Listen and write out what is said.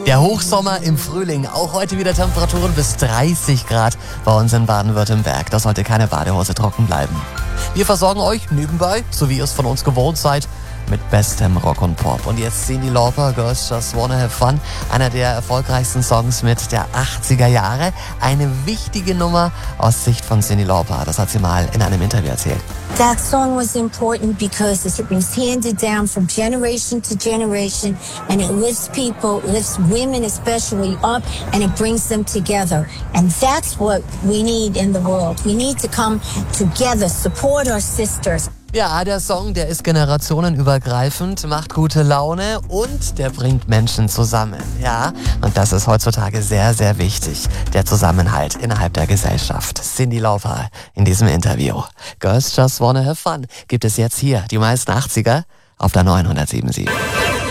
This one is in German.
Der Hochsommer im Frühling. Auch heute wieder Temperaturen bis 30 Grad bei uns in Baden-Württemberg. Da sollte keine Badehose trocken bleiben. Wir versorgen euch nebenbei, so wie ihr es von uns gewohnt seid, mit bestem Rock und Pop. Und jetzt Cyndi Lauper, Girls Just Wanna Have Fun. Einer der erfolgreichsten Songs mit der 80er Jahre. Eine wichtige Nummer aus Sicht von Cyndi Lauper. Das hat sie mal in einem Interview erzählt. That song was important because it was handed down from generation to generation, and it lifts people, lifts women especially up, and it brings them together. And that's what we need in the world. We need to come together, support our sisters. Ja, der Song, der ist generationenübergreifend, macht gute Laune und der bringt Menschen zusammen. Ja, und das ist heutzutage sehr, sehr wichtig. Der Zusammenhalt innerhalb der Gesellschaft. Cyndi Lauper in diesem Interview. Girls Just Wanna Have Fun gibt es jetzt hier, die meisten 80er auf der 907.7.